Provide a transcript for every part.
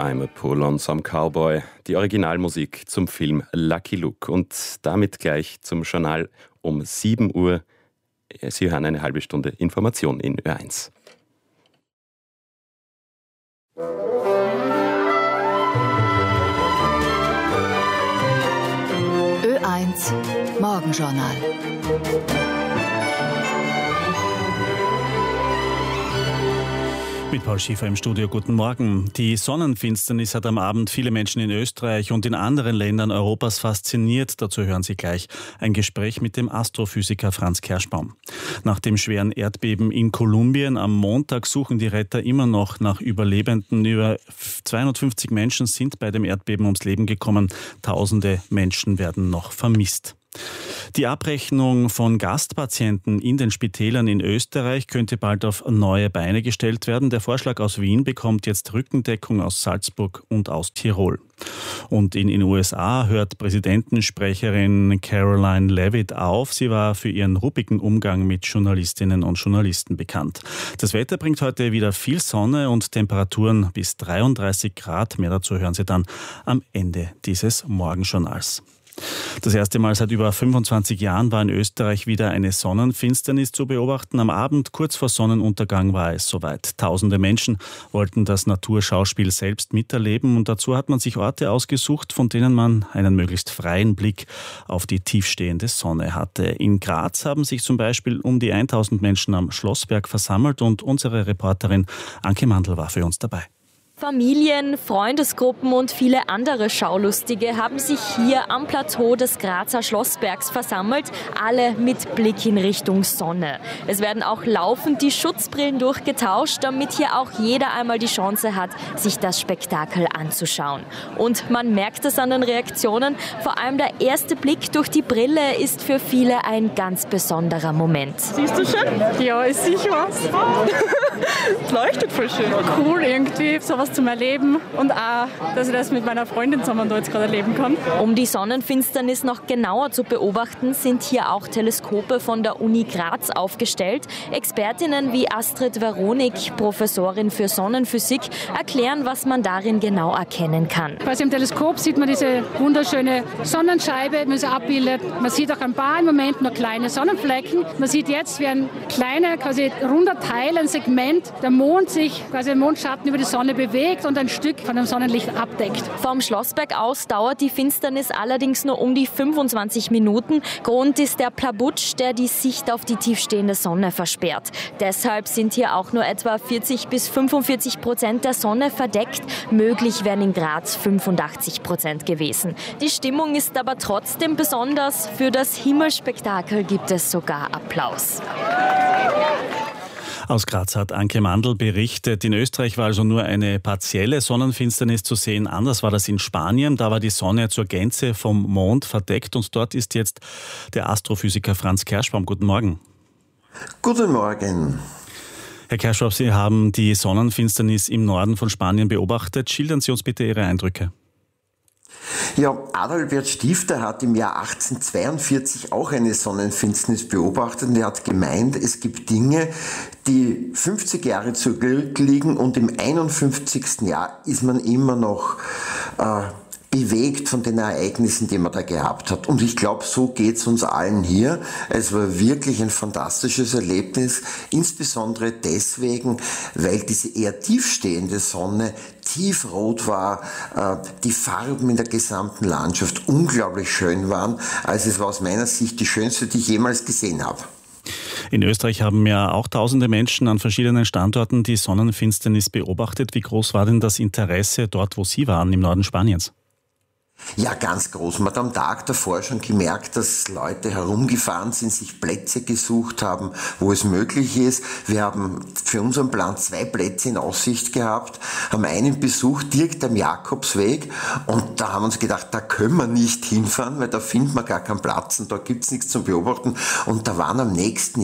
I'm a Poor Lonesome Cowboy, die Originalmusik zum Film Lucky Luke. Und damit gleich zum Journal um 7 Uhr. Sie hören eine halbe Stunde Information in Ö1. Ö1 Morgenjournal. Mit Paul Schiefer im Studio, guten Morgen. Die Sonnenfinsternis hat am Abend viele Menschen in Österreich und in anderen Ländern Europas fasziniert. Dazu hören Sie gleich ein Gespräch mit dem Astrophysiker Franz Kerschbaum. Nach dem schweren Erdbeben in Kolumbien am Montag suchen die Retter immer noch nach Überlebenden. Über 250 Menschen sind bei dem Erdbeben ums Leben gekommen. Tausende Menschen werden noch vermisst. Die Abrechnung von Gastpatienten in den Spitälern in Österreich könnte bald auf neue Beine gestellt werden. Der Vorschlag aus Wien bekommt jetzt Rückendeckung aus Salzburg und aus Tirol. Und in den USA hört Präsidentensprecherin Caroline Leavitt auf. Sie war für ihren ruppigen Umgang mit Journalistinnen und Journalisten bekannt. Das Wetter bringt heute wieder viel Sonne und Temperaturen bis 33 Grad. Mehr dazu hören Sie dann am Ende dieses Morgenjournals. Das erste Mal seit über 25 Jahren war in Österreich wieder eine Sonnenfinsternis zu beobachten. Am Abend kurz vor Sonnenuntergang war es soweit. Tausende Menschen wollten das Naturschauspiel selbst miterleben und dazu hat man sich Orte ausgesucht, von denen man einen möglichst freien Blick auf die tiefstehende Sonne hatte. In Graz haben sich zum Beispiel um die 1000 Menschen am Schlossberg versammelt und unsere Reporterin Anke Mandl war für uns dabei. Familien, Freundesgruppen und viele andere Schaulustige haben sich hier am Plateau des Grazer Schlossbergs versammelt, alle mit Blick in Richtung Sonne. Es werden auch laufend die Schutzbrillen durchgetauscht, damit hier auch jeder einmal die Chance hat, sich das Spektakel anzuschauen. Und man merkt es an den Reaktionen, vor allem der erste Blick durch die Brille ist für viele ein ganz besonderer Moment. Siehst du schon? Ja, ich sehe was. Es leuchtet voll schön. Cool irgendwie, sowas zum Erleben und auch, dass ich das mit meiner Freundin zusammen da jetzt gerade erleben kann. Um die Sonnenfinsternis noch genauer zu beobachten, sind hier auch Teleskope von der Uni Graz aufgestellt. Expertinnen wie Astrid Veronik, Professorin für Sonnenphysik, erklären, was man darin genau erkennen kann. Quasi im Teleskop sieht man diese wunderschöne Sonnenscheibe, die sie abbildet. Man sieht auch ein paar im Moment noch kleine Sonnenflecken. Man sieht jetzt, wie ein kleiner, quasi runder Teil, ein Segment, der Mond sich, quasi der Mondschatten über die Sonne bewegt und ein Stück von dem Sonnenlicht abdeckt. Vom Schlossberg aus dauert die Finsternis allerdings nur um die 25 Minuten. Grund ist der Plabutsch, der die Sicht auf die tiefstehende Sonne versperrt. Deshalb sind hier auch nur etwa 40-45% der Sonne verdeckt. Möglich wären in Graz 85% gewesen. Die Stimmung ist aber trotzdem besonders. Für das Himmelspektakel gibt es sogar Applaus. Aus Graz hat Anke Mandl berichtet. In Österreich war also nur eine partielle Sonnenfinsternis zu sehen. Anders war das in Spanien. Da war die Sonne zur Gänze vom Mond verdeckt. Und dort ist jetzt der Astrophysiker Franz Kerschbaum. Guten Morgen. Guten Morgen. Herr Kerschbaum, Sie haben die Sonnenfinsternis im Norden von Spanien beobachtet. Schildern Sie uns bitte Ihre Eindrücke. Ja, Adalbert Stifter hat im Jahr 1842 auch eine Sonnenfinsternis beobachtet und er hat gemeint, es gibt Dinge, die 50 Jahre zurückliegen und im 51. Jahr ist man immer noch bewegt von den Ereignissen, die man da gehabt hat. Und ich glaube, so geht's uns allen hier. Es war wirklich ein fantastisches Erlebnis, insbesondere deswegen, weil diese eher tiefstehende Sonne tiefrot war, die Farben in der gesamten Landschaft unglaublich schön waren. Also es war aus meiner Sicht die schönste, die ich jemals gesehen habe. In Österreich haben ja auch tausende Menschen an verschiedenen Standorten die Sonnenfinsternis beobachtet. Wie groß war denn das Interesse dort, wo Sie waren, im Norden Spaniens? Ja, ganz groß. Man hat am Tag davor schon gemerkt, dass Leute herumgefahren sind, sich Plätze gesucht haben, wo es möglich ist. Wir haben für unseren Plan 2 Plätze in Aussicht gehabt, haben einen besucht direkt am Jakobsweg und da haben wir uns gedacht, da können wir nicht hinfahren, weil da findet man gar keinen Platz und da gibt's nichts zum Beobachten. Und da waren am nächsten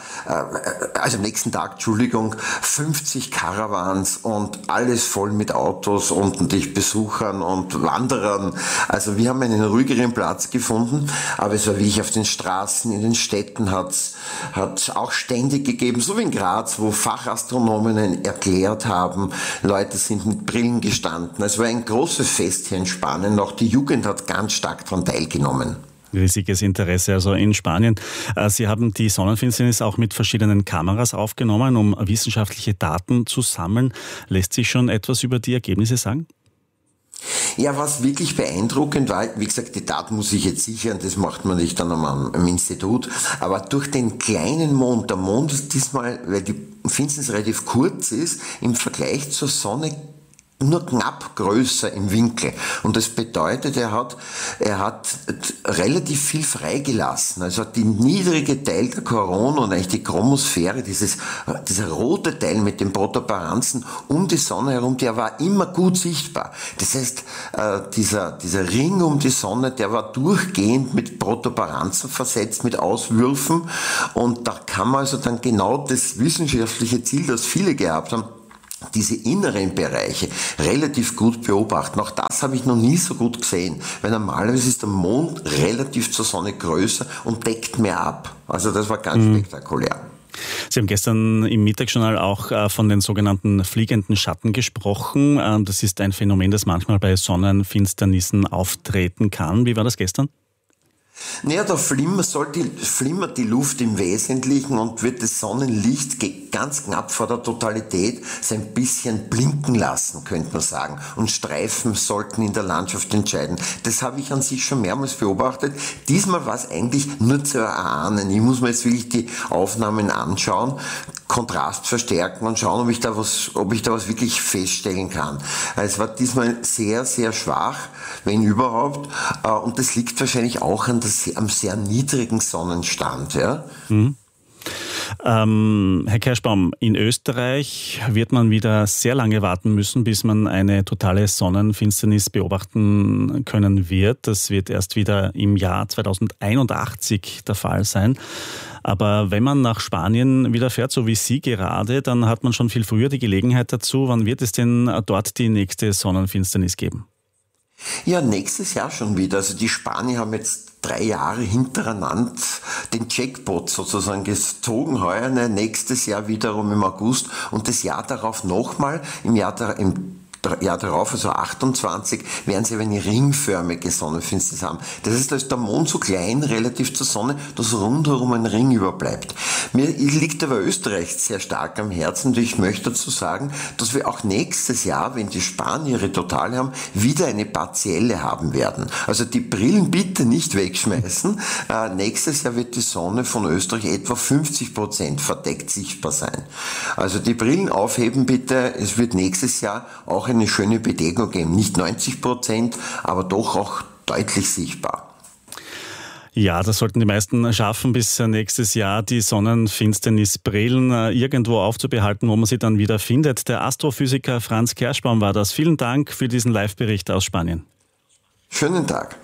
Tag, 50 Caravans und alles voll mit Autos und natürlich Besuchern und Wanderern. Also wir haben einen ruhigeren Platz gefunden, aber es war wirklich auf den Straßen, in den Städten hat auch Stände gegeben, so wie in Graz, wo Fachastronomen erklärt haben, Leute sind mit Brillen gestanden. Es war ein großes Fest hier in Spanien, auch die Jugend hat ganz stark daran teilgenommen. Riesiges Interesse also in Spanien. Sie haben die Sonnenfinsternis auch mit verschiedenen Kameras aufgenommen, um wissenschaftliche Daten zu sammeln. Lässt sich schon etwas über die Ergebnisse sagen? Ja, was wirklich beeindruckend war, wie gesagt, die Daten muss ich jetzt sichern, das macht man nicht dann am Institut, aber durch den kleinen Mond, der Mond ist diesmal, weil die Finsternis relativ kurz ist, im Vergleich zur Sonne nur knapp größer im Winkel. Und das bedeutet, er hat relativ viel freigelassen. Also die niedrige Teil der Korona und eigentlich die Chromosphäre, dieser rote Teil mit den Protuberanzen um die Sonne herum, der war immer gut sichtbar. Das heißt, dieser Ring um die Sonne, der war durchgehend mit Protuberanzen versetzt, mit Auswürfen. Und da kann man also dann genau das wissenschaftliche Ziel, das viele gehabt haben, diese inneren Bereiche relativ gut beobachten. Auch das habe ich noch nie so gut gesehen, weil normalerweise ist der Mond relativ zur Sonne größer und deckt mehr ab. Also das war ganz spektakulär. Sie haben gestern im Mittagsjournal auch von den sogenannten fliegenden Schatten gesprochen. Das ist ein Phänomen, das manchmal bei Sonnenfinsternissen auftreten kann. Wie war das gestern? Naja, da flimmert die Luft im Wesentlichen und wird das Sonnenlicht ganz knapp vor der Totalität so ein bisschen blinken lassen, könnte man sagen. Und Streifen sollten in der Landschaft entscheiden. Das habe ich an sich schon mehrmals beobachtet. Diesmal war es eigentlich nur zu erahnen. Ich muss mir jetzt wirklich die Aufnahmen anschauen, Kontrast verstärken und schauen, ob ich da was wirklich feststellen kann. Es war diesmal sehr, sehr schwach, wenn überhaupt. Und das liegt wahrscheinlich auch am sehr niedrigen Sonnenstand. Ja? Herr Kerschbaum, in Österreich wird man wieder sehr lange warten müssen, bis man eine totale Sonnenfinsternis beobachten können wird. Das wird erst wieder im Jahr 2081 der Fall sein. Aber wenn man nach Spanien wieder fährt, so wie Sie gerade, dann hat man schon viel früher die Gelegenheit dazu. Wann wird es denn dort die nächste Sonnenfinsternis geben? Ja, nächstes Jahr schon wieder. Also die Spanier haben jetzt 3 Jahre hintereinander den Jackpot sozusagen gezogen. Heuer, nächstes Jahr wiederum im August und das Jahr darauf nochmal, im Jahr darauf, also 28, werden sie eine ringförmige Sonnenfinsternis haben. Das heißt, da ist der Mond so klein relativ zur Sonne, dass rundherum ein Ring überbleibt. Mir liegt aber Österreich sehr stark am Herzen und ich möchte dazu sagen, dass wir auch nächstes Jahr, wenn die Spanier ihre Totale haben, wieder eine partielle haben werden. Also die Brillen bitte nicht wegschmeißen. Nächstes Jahr wird die Sonne von Österreich etwa 50% verdeckt sichtbar sein. Also die Brillen aufheben bitte, es wird nächstes Jahr auch eine schöne Bedeckung geben. Nicht 90%, aber doch auch deutlich sichtbar. Ja, das sollten die meisten schaffen, bis nächstes Jahr die Sonnenfinsternisbrillen irgendwo aufzubehalten, wo man sie dann wieder findet. Der Astrophysiker Franz Kerschbaum war das. Vielen Dank für diesen Live-Bericht aus Spanien. Schönen Tag.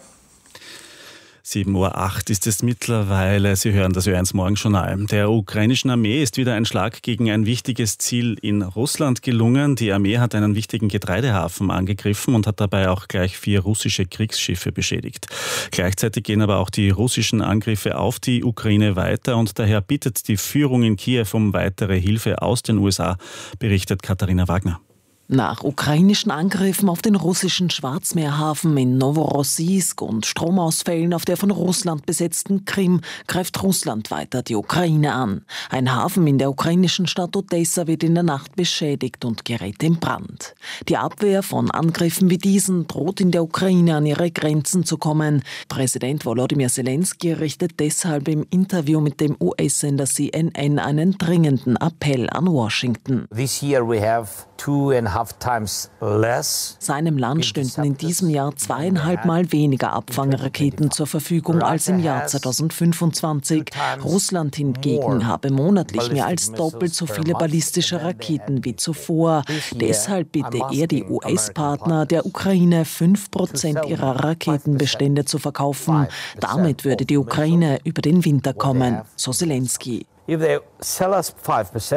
7:08 Uhr ist es mittlerweile. Sie hören das Ö1 Morgenjournal. Der ukrainischen Armee ist wieder ein Schlag gegen ein wichtiges Ziel in Russland gelungen. Die Armee hat einen wichtigen Getreidehafen angegriffen und hat dabei auch gleich 4 russische Kriegsschiffe beschädigt. Gleichzeitig gehen aber auch die russischen Angriffe auf die Ukraine weiter und daher bittet die Führung in Kiew um weitere Hilfe aus den USA, berichtet Katharina Wagner. Nach ukrainischen Angriffen auf den russischen Schwarzmeerhafen in Novorossiysk und Stromausfällen auf der von Russland besetzten Krim greift Russland weiter die Ukraine an. Ein Hafen in der ukrainischen Stadt Odessa wird in der Nacht beschädigt und gerät in Brand. Die Abwehr von Angriffen wie diesen droht in der Ukraine an ihre Grenzen zu kommen. Präsident Volodymyr Zelensky richtet deshalb im Interview mit dem US-Sender CNN einen dringenden Appell an Washington. This year we have 2.5 times less. Seinem Land stünden in diesem Jahr 2,5 Mal weniger Abfangraketen zur Verfügung als im Jahr 2025. Russland hingegen habe monatlich mehr als doppelt so viele ballistische Raketen wie zuvor. Deshalb bitte er die US-Partner, der Ukraine 5% ihrer Raketenbestände zu verkaufen. Damit würde die Ukraine über den Winter kommen, so Zelensky. If they sell us 5%,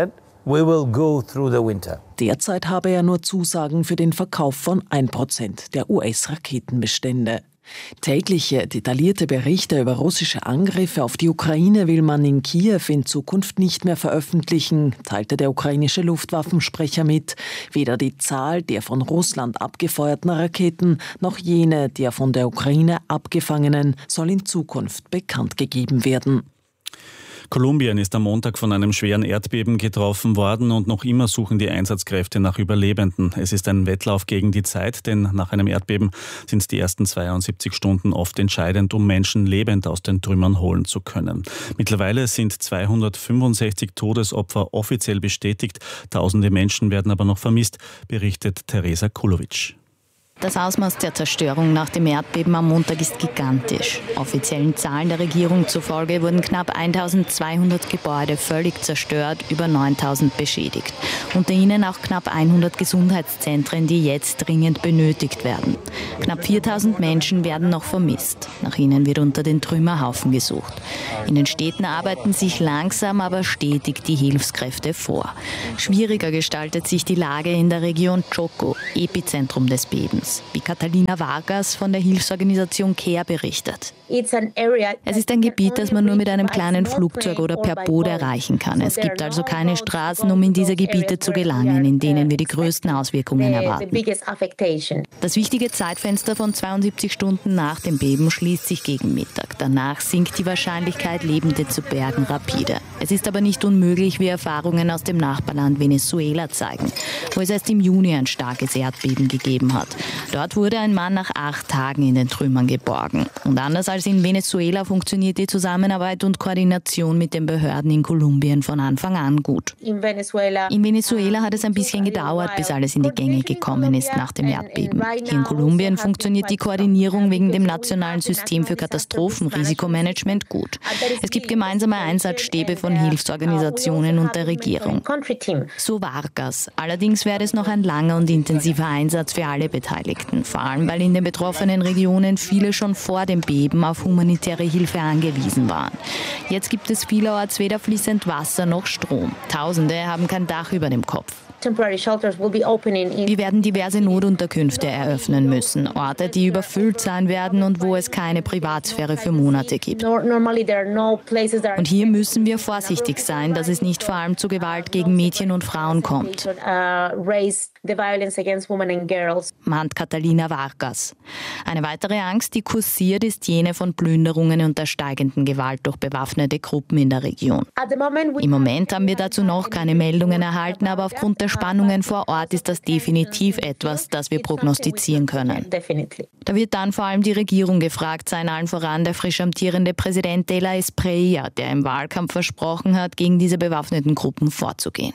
we will go through the winter. Derzeit habe er nur Zusagen für den Verkauf von 1% der US-Raketenbestände. Tägliche, detaillierte Berichte über russische Angriffe auf die Ukraine will man in Kiew in Zukunft nicht mehr veröffentlichen, teilte der ukrainische Luftwaffensprecher mit. Weder die Zahl der von Russland abgefeuerten Raketen noch jene der von der Ukraine abgefangenen soll in Zukunft bekannt gegeben werden. Kolumbien ist am Montag von einem schweren Erdbeben getroffen worden und noch immer suchen die Einsatzkräfte nach Überlebenden. Es ist ein Wettlauf gegen die Zeit, denn nach einem Erdbeben sind die ersten 72 Stunden oft entscheidend, um Menschen lebend aus den Trümmern holen zu können. Mittlerweile sind 265 Todesopfer offiziell bestätigt. Tausende Menschen werden aber noch vermisst, berichtet Teresa Kulovic. Das Ausmaß der Zerstörung nach dem Erdbeben am Montag ist gigantisch. Offiziellen Zahlen der Regierung zufolge wurden knapp 1200 Gebäude völlig zerstört, über 9000 beschädigt. Unter ihnen auch knapp 100 Gesundheitszentren, die jetzt dringend benötigt werden. Knapp 4000 Menschen werden noch vermisst. Nach ihnen wird unter den Trümmerhaufen gesucht. In den Städten arbeiten sich langsam, aber stetig die Hilfskräfte vor. Schwieriger gestaltet sich die Lage in der Region Choco, Epizentrum des Bebens, wie Catalina Vargas von der Hilfsorganisation CARE berichtet. Es ist ein Gebiet, das man nur mit einem kleinen Flugzeug oder per Boot erreichen kann. Es gibt also keine Straßen, um in diese Gebiete zu gelangen, in denen wir die größten Auswirkungen erwarten. Das wichtige Zeitfenster von 72 Stunden nach dem Beben schließt sich gegen Mittag. Danach sinkt die Wahrscheinlichkeit, Lebende zu bergen, rapide. Es ist aber nicht unmöglich, wie Erfahrungen aus dem Nachbarland Venezuela zeigen, wo es erst im Juni ein starkes Erdbeben gegeben hat. Dort wurde ein Mann nach 8 Tagen in den Trümmern geborgen. Und anders als in Venezuela funktioniert die Zusammenarbeit und Koordination mit den Behörden in Kolumbien von Anfang an gut. In Venezuela hat es ein bisschen gedauert, bis alles in die Gänge gekommen ist nach dem Erdbeben. Hier in Kolumbien funktioniert die Koordinierung wegen dem nationalen System für Katastrophenrisikomanagement gut. Es gibt gemeinsame Einsatzstäbe von Hilfsorganisationen und der Regierung. So Vargas. Allerdings wäre es noch ein langer und intensiver Einsatz für alle Beteiligten, vor allem weil in den betroffenen Regionen viele schon vor dem Beben auf humanitäre Hilfe angewiesen waren. Jetzt gibt es vielerorts weder fließend Wasser noch Strom. Tausende haben kein Dach über dem Kopf. Wir werden diverse Notunterkünfte eröffnen müssen, Orte, die überfüllt sein werden und wo es keine Privatsphäre für Monate gibt. Und hier müssen wir vorsichtig sein, dass es nicht vor allem zu Gewalt gegen Mädchen und Frauen kommt, mahnt Catalina Vargas. Eine weitere Angst, die kursiert, ist jene von Plünderungen und der steigenden Gewalt durch bewaffnete Gruppen in der Region. Im Moment haben wir dazu noch keine Meldungen erhalten, aber aufgrund der Spannungen vor Ort ist das definitiv etwas, das wir prognostizieren können. Da wird dann vor allem die Regierung gefragt sein, allen voran der frisch amtierende Präsident de la Espriella, der im Wahlkampf versprochen hat, gegen diese bewaffneten Gruppen vorzugehen.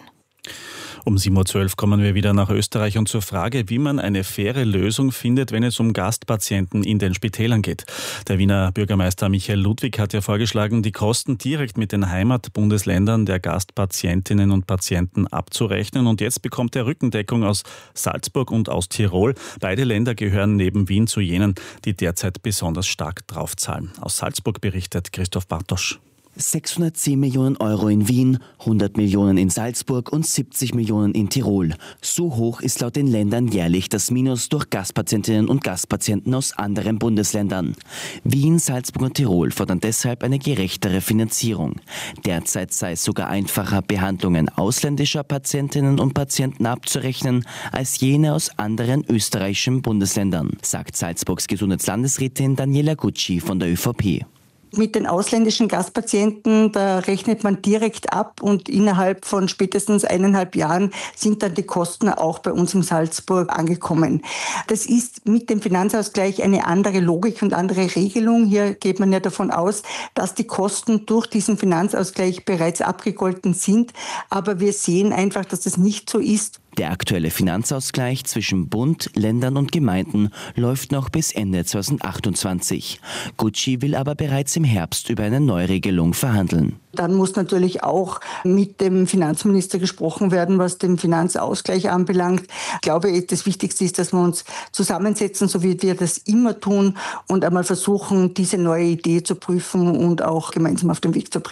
Um 7.12 Uhr kommen wir wieder nach Österreich und zur Frage, wie man eine faire Lösung findet, wenn es um Gastpatienten in den Spitälern geht. Der Wiener Bürgermeister Michael Ludwig hat ja vorgeschlagen, die Kosten direkt mit den Heimatbundesländern der Gastpatientinnen und Patienten abzurechnen. Und jetzt bekommt er Rückendeckung aus Salzburg und aus Tirol. Beide Länder gehören neben Wien zu jenen, die derzeit besonders stark draufzahlen. Aus Salzburg berichtet Christoph Bartosch. 610 Millionen Euro in Wien, 100 Millionen in Salzburg und 70 Millionen in Tirol. So hoch ist laut den Ländern jährlich das Minus durch Gastpatientinnen und Gastpatienten aus anderen Bundesländern. Wien, Salzburg und Tirol fordern deshalb eine gerechtere Finanzierung. Derzeit sei es sogar einfacher, Behandlungen ausländischer Patientinnen und Patienten abzurechnen, als jene aus anderen österreichischen Bundesländern, sagt Salzburgs Gesundheitslandesrätin Daniela Gucci von der ÖVP. Mit den ausländischen Gastpatienten, da rechnet man direkt ab und innerhalb von spätestens 1,5 Jahren sind dann die Kosten auch bei uns in Salzburg angekommen. Das ist mit dem Finanzausgleich eine andere Logik und andere Regelung. Hier geht man ja davon aus, dass die Kosten durch diesen Finanzausgleich bereits abgegolten sind. Aber wir sehen einfach, dass das nicht so ist. Der aktuelle Finanzausgleich zwischen Bund, Ländern und Gemeinden läuft noch bis Ende 2028. Gucci will aber bereits im Herbst über eine Neuregelung verhandeln. Dann muss natürlich auch mit dem Finanzminister gesprochen werden, was den Finanzausgleich anbelangt. Ich glaube, das Wichtigste ist, dass wir uns zusammensetzen, so wie wir das immer tun, und einmal versuchen, diese neue Idee zu prüfen und auch gemeinsam auf den Weg zu bringen.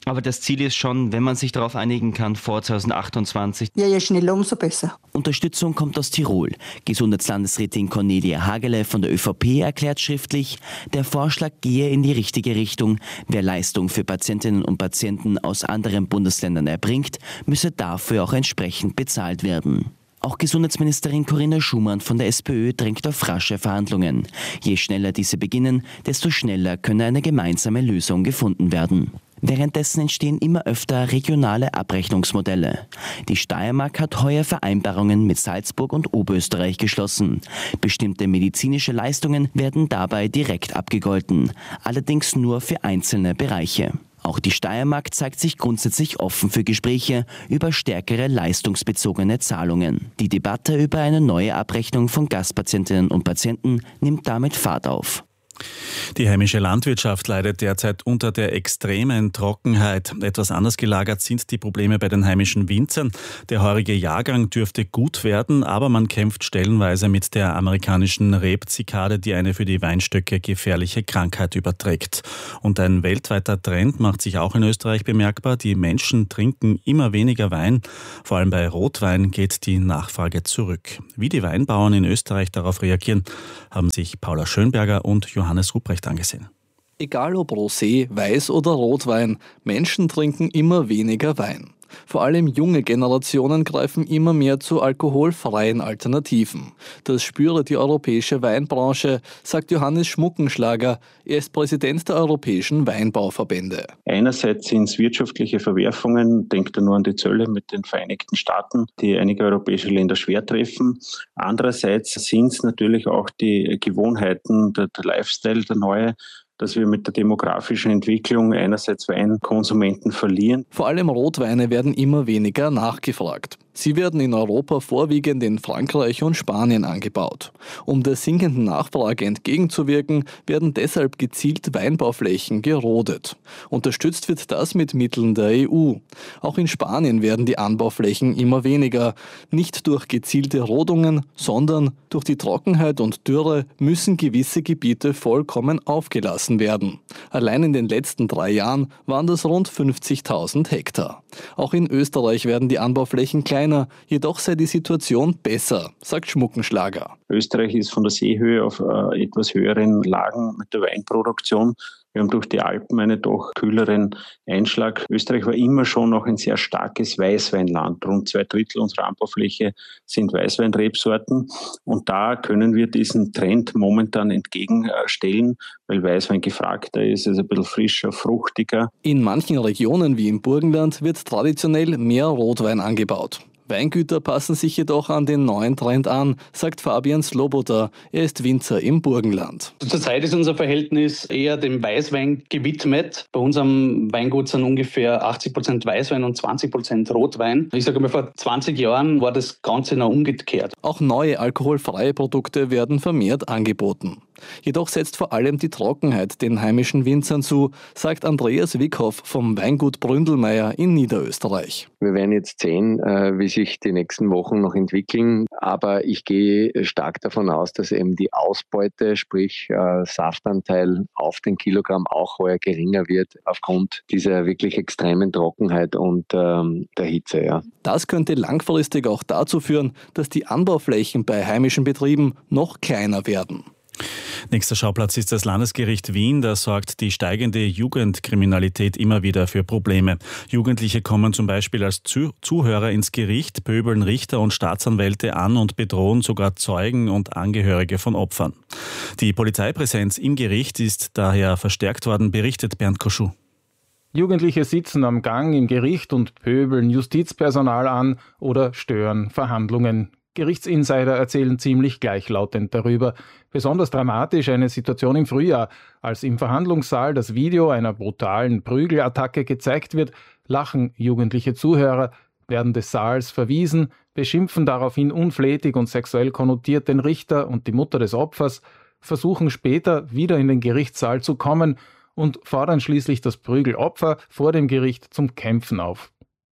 Aber das Ziel ist schon, wenn man sich darauf einigen kann, vor 2028. Ja, je schneller, umso besser. Unterstützung kommt aus Tirol. Gesundheitslandesrätin Cornelia Hagele von der ÖVP erklärt schriftlich, der Vorschlag gehe in die richtige Richtung. Wer Leistung für Patientinnen und Patienten aus anderen Bundesländern erbringt, müsse dafür auch entsprechend bezahlt werden. Auch Gesundheitsministerin Corinna Schumann von der SPÖ drängt auf rasche Verhandlungen. Je schneller diese beginnen, desto schneller könne eine gemeinsame Lösung gefunden werden. Währenddessen entstehen immer öfter regionale Abrechnungsmodelle. Die Steiermark hat heuer Vereinbarungen mit Salzburg und Oberösterreich geschlossen. Bestimmte medizinische Leistungen werden dabei direkt abgegolten, allerdings nur für einzelne Bereiche. Auch die Steiermark zeigt sich grundsätzlich offen für Gespräche über stärkere leistungsbezogene Zahlungen. Die Debatte über eine neue Abrechnung von Gastpatientinnen und Patienten nimmt damit Fahrt auf. Die heimische Landwirtschaft leidet derzeit unter der extremen Trockenheit. Etwas anders gelagert sind die Probleme bei den heimischen Winzern. Der heurige Jahrgang dürfte gut werden, aber man kämpft stellenweise mit der amerikanischen Rebzikade, die eine für die Weinstöcke gefährliche Krankheit überträgt. Und ein weltweiter Trend macht sich auch in Österreich bemerkbar. Die Menschen trinken immer weniger Wein. Vor allem bei Rotwein geht die Nachfrage zurück. Wie die Weinbauern in Österreich darauf reagieren, haben sich Paula Schönberger und Johannes Ruprecht angesehen. Egal ob Rosé, Weiß oder Rotwein, Menschen trinken immer weniger Wein. Vor allem junge Generationen greifen immer mehr zu alkoholfreien Alternativen. Das spüre die europäische Weinbranche, sagt Johannes Schmuckenschlager. Er ist Präsident der Europäischen Weinbauverbände. Einerseits sind es wirtschaftliche Verwerfungen, denkt nur an die Zölle mit den Vereinigten Staaten, die einige europäische Länder schwer treffen. Andererseits sind es natürlich auch die Gewohnheiten, der Lifestyle, der neue, dass wir mit der demografischen Entwicklung einerseits Weinkonsumenten verlieren. Vor allem Rotweine werden immer weniger nachgefragt. Sie werden in Europa vorwiegend in Frankreich und Spanien angebaut. Um der sinkenden Nachfrage entgegenzuwirken, werden deshalb gezielt Weinbauflächen gerodet. Unterstützt wird das mit Mitteln der EU. Auch in Spanien werden die Anbauflächen immer weniger. Nicht durch gezielte Rodungen, sondern durch die Trockenheit und Dürre müssen gewisse Gebiete vollkommen aufgelassen werden. Allein in den letzten 3 Jahren waren das rund 50.000 Hektar. Auch in Österreich werden die Anbauflächen kleiner, jedoch sei die Situation besser, sagt Schmuckenschlager. Österreich ist von der Seehöhe auf etwas höheren Lagen mit der Weinproduktion. Wir haben durch die Alpen einen doch kühleren Einschlag. Österreich war immer schon noch ein sehr starkes Weißweinland. Rund 2/3 unserer Anbaufläche sind Weißweinrebsorten. Und da können wir diesen Trend momentan entgegenstellen, weil Weißwein gefragter ist, ein bisschen frischer, fruchtiger. In manchen Regionen wie im Burgenland wird traditionell mehr Rotwein angebaut. Weingüter passen sich jedoch an den neuen Trend an, sagt Fabian Sloboda. Er ist Winzer im Burgenland. Zurzeit ist unser Verhältnis eher dem Weißwein gewidmet. Bei unserem Weingut sind ungefähr 80% Weißwein und 20% Rotwein. Ich sage mal, vor 20 Jahren war das Ganze noch umgekehrt. Auch neue alkoholfreie Produkte werden vermehrt angeboten. Jedoch setzt vor allem die Trockenheit den heimischen Winzern zu, sagt Andreas Wickhoff vom Weingut Bründelmeier in Niederösterreich. Wir werden jetzt sehen, wie sich die nächsten Wochen noch entwickeln, aber ich gehe stark davon aus, dass eben die Ausbeute, sprich Saftanteil auf den Kilogramm auch heuer geringer wird aufgrund dieser wirklich extremen Trockenheit und der Hitze. Ja. Das könnte langfristig auch dazu führen, dass die Anbauflächen bei heimischen Betrieben noch kleiner werden. Nächster Schauplatz ist das Landesgericht Wien. Da sorgt die steigende Jugendkriminalität immer wieder für Probleme. Jugendliche kommen zum Beispiel als Zuhörer ins Gericht, pöbeln Richter und Staatsanwälte an und bedrohen sogar Zeugen und Angehörige von Opfern. Die Polizeipräsenz im Gericht ist daher verstärkt worden, berichtet Bernd Koschuh. Jugendliche sitzen am Gang im Gericht und pöbeln Justizpersonal an oder stören Verhandlungen. Gerichtsinsider erzählen ziemlich gleichlautend darüber. Besonders dramatisch eine Situation im Frühjahr. Als im Verhandlungssaal das Video einer brutalen Prügelattacke gezeigt wird, lachen jugendliche Zuhörer, werden des Saals verwiesen, beschimpfen daraufhin unflätig und sexuell konnotiert den Richter und die Mutter des Opfers, versuchen später wieder in den Gerichtssaal zu kommen und fordern schließlich das Prügelopfer vor dem Gericht zum Kämpfen auf.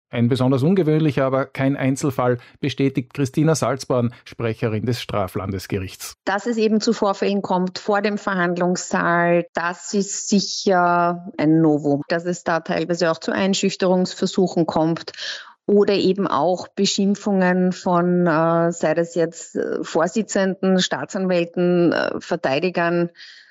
Ein besonders ungewöhnlicher, aber kein Einzelfall, bestätigt Christina Salzborn, Sprecherin des Straflandesgerichts. Dass es eben zu Vorfällen kommt vor dem Verhandlungssaal, das ist sicher ein Novum. Dass es da teilweise auch zu Einschüchterungsversuchen kommt oder eben auch Beschimpfungen von, sei das jetzt Vorsitzenden, Staatsanwälten, Verteidigern,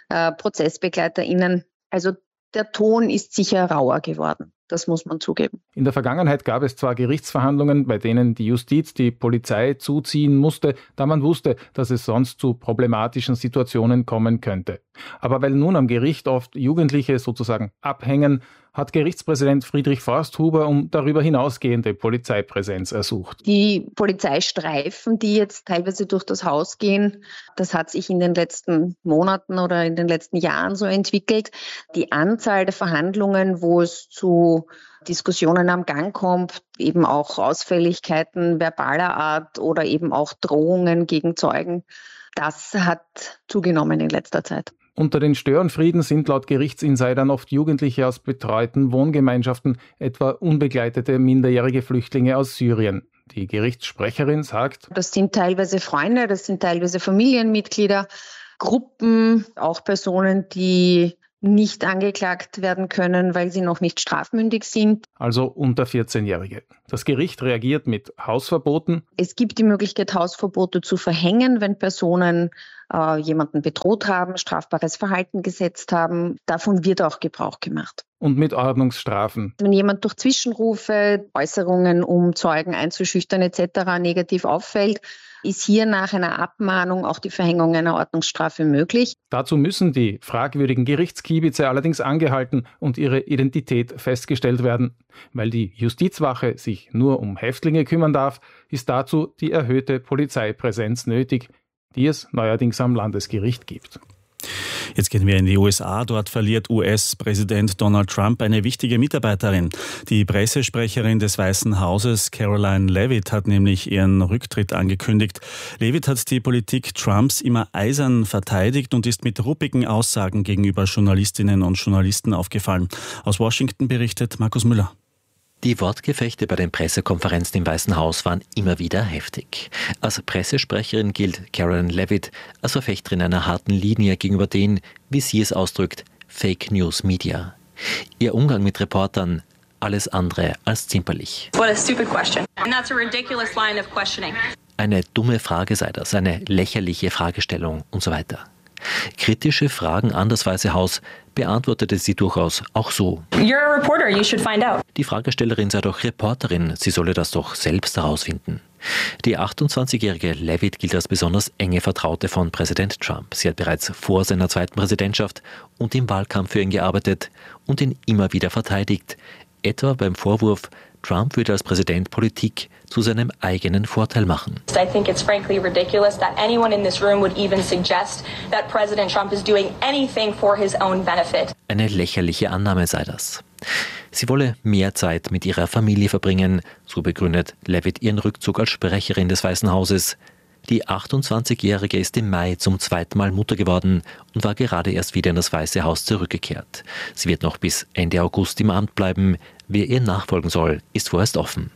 ProzessbegleiterInnen. Also der Ton ist sicher rauer geworden. Das muss man zugeben. In der Vergangenheit gab es zwar Gerichtsverhandlungen, bei denen die Justiz die Polizei zuziehen musste, da man wusste, dass es sonst zu problematischen Situationen kommen könnte. Aber weil nun am Gericht oft Jugendliche sozusagen abhängen, hat Gerichtspräsident Friedrich Forsthuber um darüber hinausgehende Polizeipräsenz ersucht. Die Polizeistreifen, die jetzt teilweise durch das Haus gehen, das hat sich in den letzten Monaten oder in den letzten Jahren so entwickelt. Die Anzahl der Verhandlungen, wo es zu Diskussionen am Gang kommt, eben auch Ausfälligkeiten verbaler Art oder eben auch Drohungen gegen Zeugen, das hat zugenommen in letzter Zeit. Unter den Störenfrieden sind laut Gerichtsinsidern oft Jugendliche aus betreuten Wohngemeinschaften, etwa unbegleitete minderjährige Flüchtlinge aus Syrien. Die Gerichtssprecherin sagt: Das sind teilweise Freunde, das sind teilweise Familienmitglieder, Gruppen, auch Personen, die nicht angeklagt werden können, weil sie noch nicht strafmündig sind. Also unter 14-Jährige. Das Gericht reagiert mit Hausverboten. Es gibt die Möglichkeit, Hausverbote zu verhängen, wenn Personen jemanden bedroht haben, strafbares Verhalten gesetzt haben. Davon wird auch Gebrauch gemacht. Und mit Ordnungsstrafen. Wenn jemand durch Zwischenrufe, Äußerungen, um Zeugen einzuschüchtern etc. negativ auffällt, ist hier nach einer Abmahnung auch die Verhängung einer Ordnungsstrafe möglich. Dazu müssen die fragwürdigen Gerichtskiebitze allerdings angehalten und ihre Identität festgestellt werden. Weil die Justizwache sich nur um Häftlinge kümmern darf, ist dazu die erhöhte Polizeipräsenz nötig, die es neuerdings am Landesgericht gibt. Jetzt gehen wir in die USA. Dort verliert US-Präsident Donald Trump eine wichtige Mitarbeiterin. Die Pressesprecherin des Weißen Hauses, Caroline Leavitt, hat nämlich ihren Rücktritt angekündigt. Leavitt hat die Politik Trumps immer eisern verteidigt und ist mit ruppigen Aussagen gegenüber Journalistinnen und Journalisten aufgefallen. Aus Washington berichtet Markus Müller. Die Wortgefechte bei den Pressekonferenzen im Weißen Haus waren immer wieder heftig. Als Pressesprecherin gilt Caroline Leavitt als Verfechterin einer harten Linie gegenüber den, wie sie es ausdrückt, Fake News Media. Ihr Umgang mit Reportern alles andere als zimperlich. What a stupid question. And that's a ridiculous line of questioning. Eine dumme Frage sei das, eine lächerliche Fragestellung und so weiter. Kritische Fragen an das Weiße Haus beantwortete sie durchaus auch so. You're a reporter, you should find out. Die Fragestellerin sei doch Reporterin, sie solle das doch selbst herausfinden. Die 28-jährige Leavitt gilt als besonders enge Vertraute von Präsident Trump. Sie hat bereits vor seiner zweiten Präsidentschaft und im Wahlkampf für ihn gearbeitet und ihn immer wieder verteidigt. Etwa beim Vorwurf, Trump würde als Präsident Politik zu seinem eigenen Vorteil machen. I think it's frankly ridiculous that anyone in this room would even suggest that President Trump is doing anything for his own benefit. Eine lächerliche Annahme sei das. Sie wolle mehr Zeit mit ihrer Familie verbringen, so begründet Leavitt ihren Rückzug als Sprecherin des Weißen Hauses. Die 28-Jährige ist im Mai zum zweiten Mal Mutter geworden und war gerade erst wieder in das Weiße Haus zurückgekehrt. Sie wird noch bis Ende August im Amt bleiben. Wer ihr nachfolgen soll, ist vorerst offen.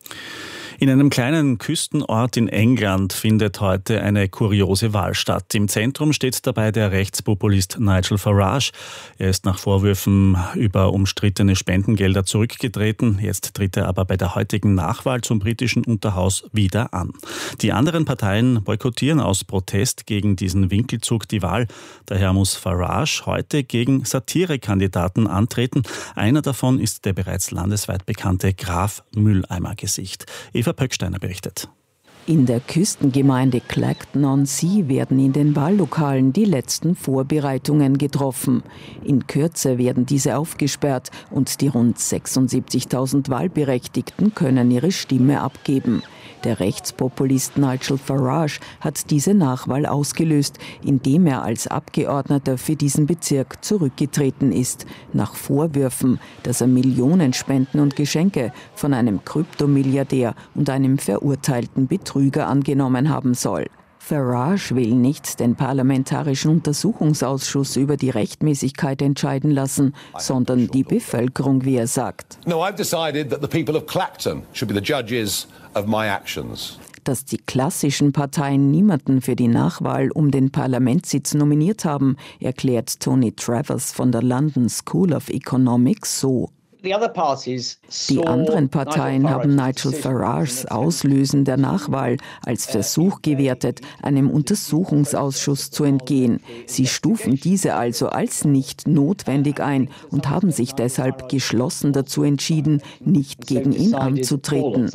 In einem kleinen Küstenort in England findet heute eine kuriose Wahl statt. Im Zentrum steht dabei der Rechtspopulist Nigel Farage. Er ist nach Vorwürfen über umstrittene Spendengelder zurückgetreten. Jetzt tritt er aber bei der heutigen Nachwahl zum britischen Unterhaus wieder an. Die anderen Parteien boykottieren aus Protest gegen diesen Winkelzug die Wahl. Daher muss Farage heute gegen Satirekandidaten antreten. Einer davon ist der bereits landesweit bekannte Graf Mülleimer-Gesicht. Eva Pöcksteiner berichtet. In der Küstengemeinde Clacton-on-Sea werden in den Wahllokalen die letzten Vorbereitungen getroffen. In Kürze werden diese aufgesperrt und die rund 76.000 Wahlberechtigten können ihre Stimme abgeben. Der Rechtspopulist Nigel Farage hat diese Nachwahl ausgelöst, indem er als Abgeordneter für diesen Bezirk zurückgetreten ist, nach Vorwürfen, dass er Millionenspenden und Geschenke von einem Kryptomilliardär und einem verurteilten Betrüger angenommen haben soll. Farage will nicht den Parlamentarischen Untersuchungsausschuss über die Rechtmäßigkeit entscheiden lassen, sondern die Bevölkerung, wie er sagt. No, I've decided that the people of Clacton should be the judges of my actions. Dass die klassischen Parteien niemanden für die Nachwahl um den Parlamentssitz nominiert haben, erklärt Tony Travers von der London School of Economics so. Die anderen Parteien haben Nigel Farages Auslösen der Nachwahl als Versuch gewertet, einem Untersuchungsausschuss zu entgehen. Sie stufen diese also als nicht notwendig ein und haben sich deshalb geschlossen dazu entschieden, nicht gegen ihn anzutreten.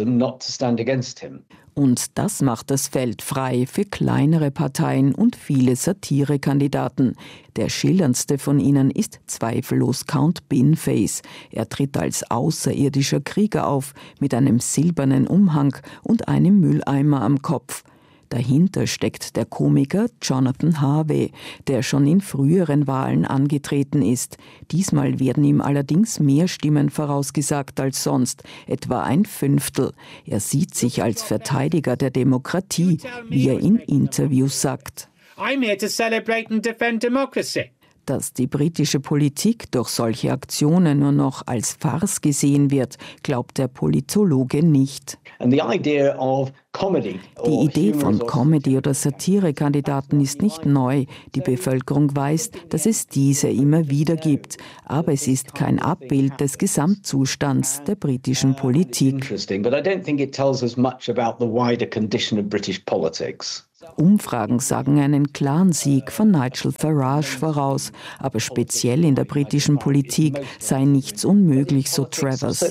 Und das macht das Feld frei für kleinere Parteien und viele Satirekandidaten. Der schillerndste von ihnen ist zweifellos Count Binface. Er tritt als außerirdischer Krieger auf, mit einem silbernen Umhang und einem Mülleimer am Kopf. Dahinter steckt der Komiker Jonathan Harvey, der schon in früheren Wahlen angetreten ist. Diesmal werden ihm allerdings mehr Stimmen vorausgesagt als sonst, etwa 1/5. Er sieht sich als Verteidiger der Demokratie, wie er in Interviews sagt. I'm here to celebrate and defend democracy. Dass die britische Politik durch solche Aktionen nur noch als Farce gesehen wird, glaubt der Politologe nicht. Die Idee von Comedy- oder Satirekandidaten ist nicht neu. Die Bevölkerung weiß, dass es diese immer wieder gibt. Aber es ist kein Abbild des Gesamtzustands der britischen Politik. Umfragen sagen einen klaren Sieg von Nigel Farage voraus. Aber speziell in der britischen Politik sei nichts unmöglich, so Travers.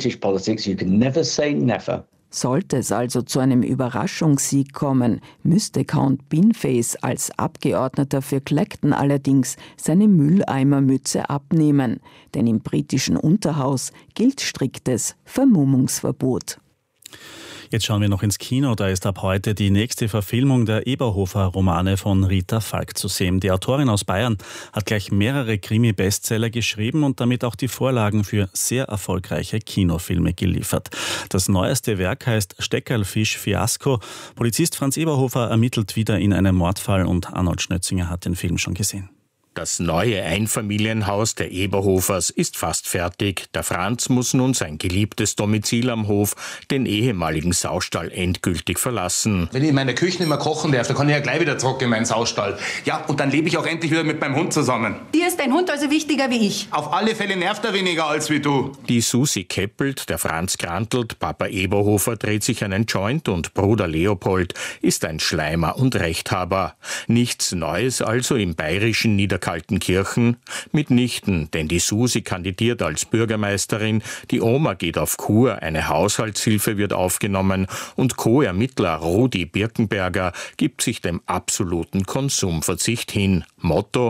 Sollte es also zu einem Überraschungssieg kommen, müsste Count Binface als Abgeordneter für Clacton allerdings seine Mülleimermütze abnehmen. Denn im britischen Unterhaus gilt striktes Vermummungsverbot. Jetzt schauen wir noch ins Kino. Da ist ab heute die nächste Verfilmung der Eberhofer-Romane von Rita Falk zu sehen. Die Autorin aus Bayern hat gleich mehrere Krimi-Bestseller geschrieben und damit auch die Vorlagen für sehr erfolgreiche Kinofilme geliefert. Das neueste Werk heißt Steckerlfisch Fiasko. Polizist Franz Eberhofer ermittelt wieder in einem Mordfall und Arnold Schnötzinger hat den Film schon gesehen. Das neue Einfamilienhaus der Eberhofers ist fast fertig. Der Franz muss nun sein geliebtes Domizil am Hof, den ehemaligen Saustall, endgültig verlassen. Wenn ich in meiner Küche nicht mehr kochen darf, dann kann ich ja gleich wieder zurück in meinen Saustall. Ja, und dann lebe ich auch endlich wieder mit meinem Hund zusammen. Dir ist dein Hund also wichtiger wie ich? Auf alle Fälle nervt er weniger als wie du. Die Susi keppelt, der Franz krantelt, Papa Eberhofer dreht sich einen Joint und Bruder Leopold ist ein Schleimer und Rechthaber. Nichts Neues also im bayerischen Niederkaltenkirchen? Mitnichten, denn die Susi kandidiert als Bürgermeisterin, die Oma geht auf Kur, eine Haushaltshilfe wird aufgenommen und Co-Ermittler Rudi Birkenberger gibt sich dem absoluten Konsumverzicht hin. Motto: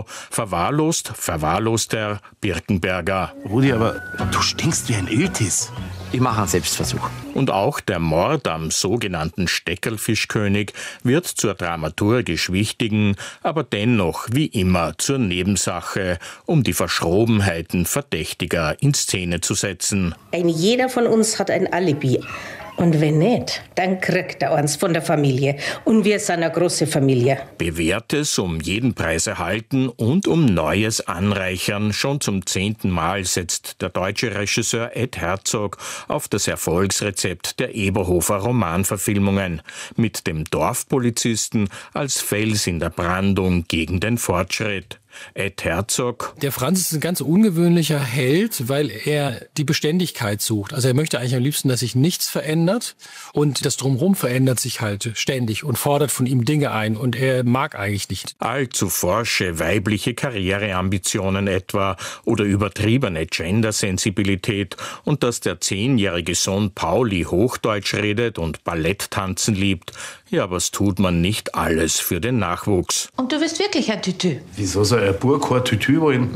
verwahrloster Birkenberger. Rudi, aber du stinkst wie ein Iltis. Ich mache einen Selbstversuch. Und auch der Mord am sogenannten Steckerlfischkönig wird zur dramaturgisch wichtigen, aber dennoch wie immer zur Nebensache, um die Verschrobenheiten Verdächtiger in Szene zu setzen. Jeder von uns hat ein Alibi. Und wenn nicht, dann kriegt er eins von der Familie. Und wir sind eine große Familie. Bewährtes um jeden Preis erhalten und um Neues anreichern. Schon zum 10. Mal setzt der deutsche Regisseur Ed Herzog auf das Erfolgsrezept der Eberhofer Romanverfilmungen. Mit dem Dorfpolizisten als Fels in der Brandung gegen den Fortschritt. Ed Herzog. Der Franz ist ein ganz ungewöhnlicher Held, weil er die Beständigkeit sucht. Also er möchte eigentlich am liebsten, dass sich nichts verändert und das Drumherum verändert sich halt ständig und fordert von ihm Dinge ein und er mag eigentlich nicht. Allzu forsche weibliche Karriereambitionen etwa oder übertriebene Gendersensibilität und dass der 10-jährige Sohn Pauli Hochdeutsch redet und Ballett tanzen liebt. Ja, was tut man nicht alles für den Nachwuchs? Und du bist wirklich ein Tütü. Wieso soll ein Bub kein Tütü wollen? Ja.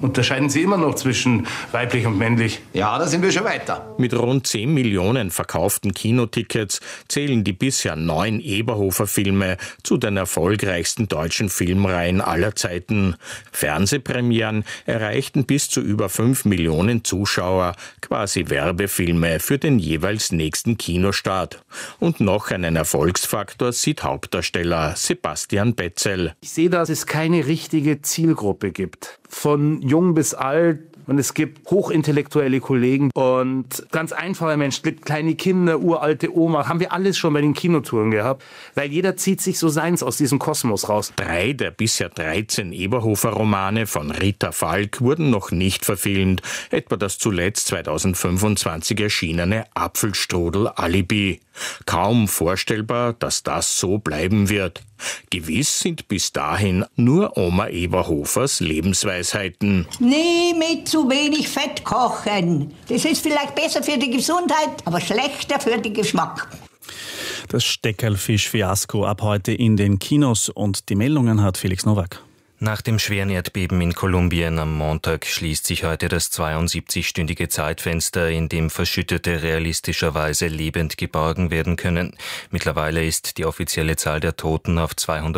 Unterscheiden Sie immer noch zwischen weiblich und männlich? Ja, da sind wir schon weiter. Mit rund 10 Millionen verkauften Kinotickets zählen die bisher 9 Eberhofer-Filme zu den erfolgreichsten deutschen Filmreihen aller Zeiten. Fernsehpremieren erreichten bis zu über 5 Millionen Zuschauer, quasi Werbefilme für den jeweils nächsten Kinostart. Und noch einen Erfolgsfaktor sieht Hauptdarsteller Sebastian Betzel. Ich sehe, dass es keine richtige Zielgruppe gibt. Von jung bis alt. Und es gibt hochintellektuelle Kollegen und ganz einfache Menschen, mit kleine Kinder, uralte Oma, haben wir alles schon bei den Kinotouren gehabt, weil jeder zieht sich so seins aus diesem Kosmos raus. 3 der bisher 13 Eberhofer-Romane von Rita Falk wurden noch nicht verfilmt, etwa das zuletzt 2025 erschienene Apfelstrudel Alibi. Kaum vorstellbar, dass das so bleiben wird. Gewiss sind bis dahin nur Oma Eberhofers Lebensweisheiten. Nie mit zu wenig Fett kochen. Das ist vielleicht besser für die Gesundheit, aber schlechter für den Geschmack. Das Steckerlfisch-Fiasko ab heute in den Kinos und die Meldungen hat Felix Nowak. Nach dem schweren Erdbeben in Kolumbien am Montag schließt sich heute das 72-stündige Zeitfenster, in dem Verschüttete realistischerweise lebend geborgen werden können. Mittlerweile ist die offizielle Zahl der Toten auf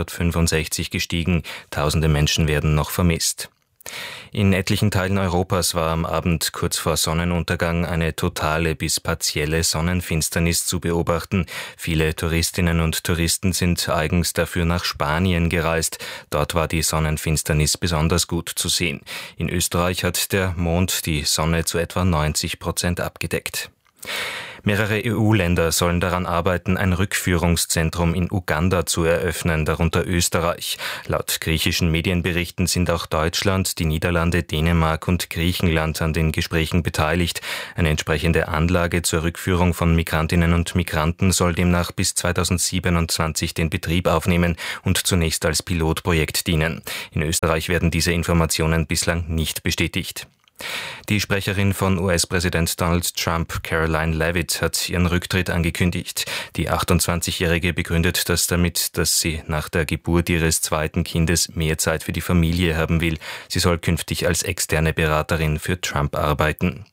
265 gestiegen. Tausende Menschen werden noch vermisst. In etlichen Teilen Europas war am Abend kurz vor Sonnenuntergang eine totale bis partielle Sonnenfinsternis zu beobachten. Viele Touristinnen und Touristen sind eigens dafür nach Spanien gereist. Dort war die Sonnenfinsternis besonders gut zu sehen. In Österreich hat der Mond die Sonne zu etwa 90% abgedeckt. Mehrere EU-Länder sollen daran arbeiten, ein Rückführungszentrum in Uganda zu eröffnen, darunter Österreich. Laut griechischen Medienberichten sind auch Deutschland, die Niederlande, Dänemark und Griechenland an den Gesprächen beteiligt. Eine entsprechende Anlage zur Rückführung von Migrantinnen und Migranten soll demnach bis 2027 den Betrieb aufnehmen und zunächst als Pilotprojekt dienen. In Österreich werden diese Informationen bislang nicht bestätigt. Die Sprecherin von US-Präsident Donald Trump, Caroline Leavitt, hat ihren Rücktritt angekündigt. Die 28-Jährige begründet das damit, dass sie nach der Geburt ihres zweiten Kindes mehr Zeit für die Familie haben will. Sie soll künftig als externe Beraterin für Trump arbeiten.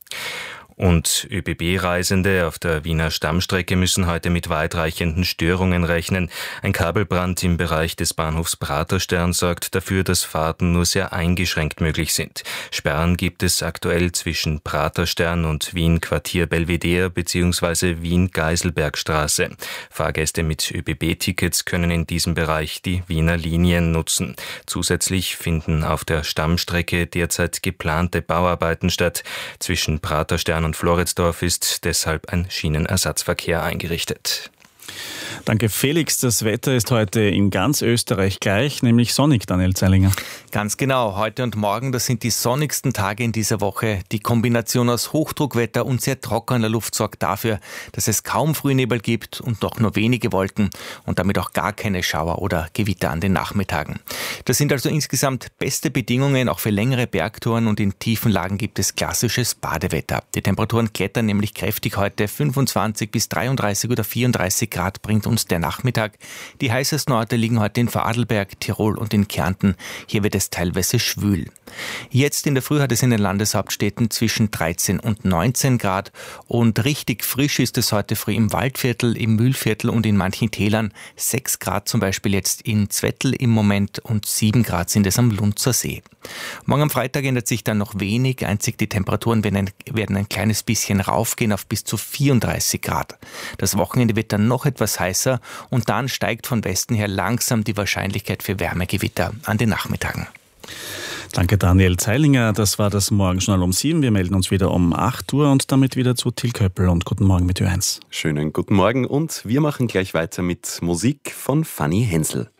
Und ÖBB-Reisende auf der Wiener Stammstrecke müssen heute mit weitreichenden Störungen rechnen. Ein Kabelbrand im Bereich des Bahnhofs Praterstern sorgt dafür, dass Fahrten nur sehr eingeschränkt möglich sind. Sperren gibt es aktuell zwischen Praterstern und Wien-Quartier Belvedere bzw. Wien-Geiselbergstraße. Fahrgäste mit ÖBB-Tickets können in diesem Bereich die Wiener Linien nutzen. Zusätzlich finden auf der Stammstrecke derzeit geplante Bauarbeiten statt. Zwischen Praterstern und Floridsdorf ist deshalb ein Schienenersatzverkehr eingerichtet. Danke Felix. Das Wetter ist heute in ganz Österreich gleich, nämlich sonnig, Daniel Zeilinger. Ganz genau. Heute und morgen, das sind die sonnigsten Tage in dieser Woche. Die Kombination aus Hochdruckwetter und sehr trockener Luft sorgt dafür, dass es kaum Frühnebel gibt und doch nur wenige Wolken und damit auch gar keine Schauer oder Gewitter an den Nachmittagen. Das sind also insgesamt beste Bedingungen, auch für längere Bergtouren, und in tiefen Lagen gibt es klassisches Badewetter. Die Temperaturen klettern nämlich kräftig heute. 25 bis 33 oder 34 Grad bringt uns der Nachmittag. Die heißesten Orte liegen heute in Vorarlberg, Tirol und in Kärnten. Hier wird es teilweise schwül. Jetzt in der Früh hat es in den Landeshauptstädten zwischen 13 und 19 Grad und richtig frisch ist es heute früh im Waldviertel, im Mühlviertel und in manchen Tälern. 6 Grad zum Beispiel jetzt in Zwettl im Moment und 7 Grad sind es am Lunzer See. Morgen am Freitag ändert sich dann noch wenig, einzig die Temperaturen werden ein kleines bisschen raufgehen auf bis zu 34 Grad. Das Wochenende wird dann noch etwas heißer und dann steigt von Westen her langsam die Wahrscheinlichkeit für Wärmegewitter an den Nachmittagen. Danke Daniel Zeilinger, das war das Morgenjournal um 7. Wir melden uns wieder um 8 Uhr und damit wieder zu Till Köppel und Guten Morgen mit Ö1. Schönen guten Morgen und wir machen gleich weiter mit Musik von Fanny Hensel.